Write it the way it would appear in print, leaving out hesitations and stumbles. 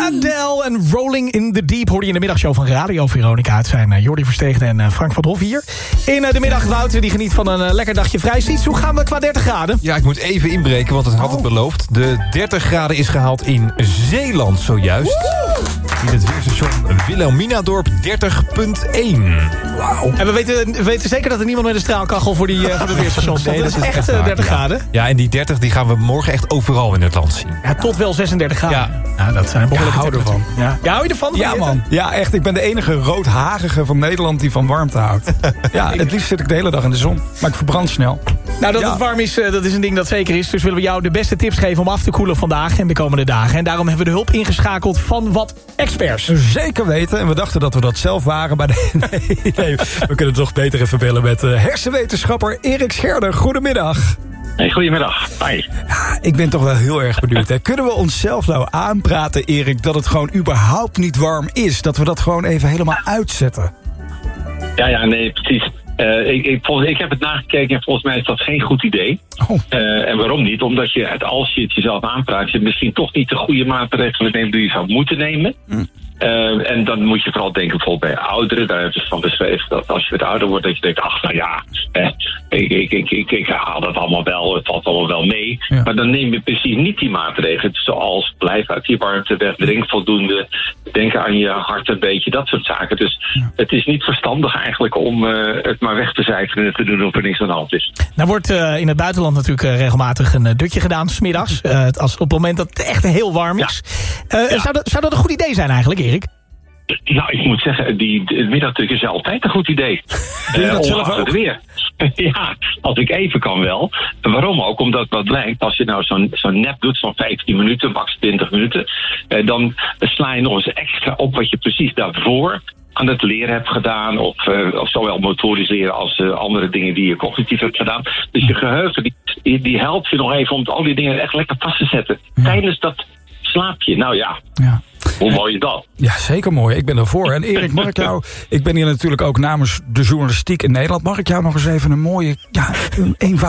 Adele en Rolling in the Deep hoorde je in de middagshow van Radio Veronica. Het zijn Jordi Versteegden en Frank van Hof hier. In de middag Wouter die geniet van een lekker dagje vrij. Siets, hoe gaan we qua 30 graden? Ja, ik moet even inbreken, want het had het beloofd. De 30 graden is gehaald in Zeeland zojuist. In het weerstation Wilhelminadorp 30.1. Wauw. En we weten zeker dat er niemand met een straalkachel voor het weerstation stond. Nee, dat is echt 30 graden. Ja, en die 30 die gaan we morgen echt overal in het land zien. Ja, tot wel 36 graden. Ja, dat zijn behoorlijke hou ervan. Ja, hou je ervan? Ja, man. Ja, echt. Ik ben de enige roodharige van Nederland die van warmte houdt. Ja, het liefst zit ik de hele dag in de zon. Maar ik verbrand snel. Nou, dat het warm is, dat is een ding dat zeker is. Dus willen we jou de beste tips geven om af te koelen vandaag en de komende dagen. En daarom hebben we de hulp ingeschakeld van wat experts. Zeker weten. En we dachten dat we dat zelf waren. Maar nee, we kunnen toch beter even bellen met hersenwetenschapper Erik Scherder. Goedemiddag. Hey, goedemiddag. Hi. Ja, ik ben toch wel heel erg benieuwd. Hè. Kunnen we onszelf nou aanpraten, Erik, dat het gewoon überhaupt niet warm is? Dat we dat gewoon even helemaal uitzetten? Ja, nee, precies. Ik heb het nagekeken en volgens mij is dat geen goed idee. Oh. En waarom niet? Omdat als je het jezelf aanpraat, je misschien toch niet de goede maatregelen neemt die je zou moeten nemen. En dan moet je vooral denken bijvoorbeeld bij ouderen. Daar hebben ze van beschreven dat als je wat ouder wordt, dat je denkt, ach, nou ja, ik haal dat allemaal wel, het valt allemaal wel mee. Ja. Maar dan neem je precies niet die maatregelen. Zoals blijf uit die warmte weg, drink voldoende, denk aan je hart een beetje, dat soort zaken. Dus het is niet verstandig eigenlijk om het maar weg te cijferen en te doen of er niks aan de hand is. Nou wordt in het buitenland natuurlijk regelmatig een dutje gedaan, 's middags. Op het moment dat het echt heel warm is. Zou dat een goed idee zijn eigenlijk, Erik? Nou, ik moet zeggen, het middagdruk is altijd een goed idee. Doe je dat zelf ook? Weer. Ja, als ik even kan wel. Waarom ook? Omdat wat blijkt, als je nou zo'n nap doet van 15 minuten, max 20 minuten... dan sla je nog eens extra op wat je precies daarvoor aan het leren hebt gedaan. Of zowel motorisch leren als andere dingen die je cognitief hebt gedaan. Dus je geheugen, die helpt je nog even om al die dingen echt lekker vast te zetten. Tijdens dat slaapje. Nou ja. Hoe mooi is dat? Ja, zeker mooi. Ik ben ervoor. En Erik, mag ik jou... Ik ben hier natuurlijk ook namens de journalistiek in Nederland. Mag ik jou nog eens even een mooie...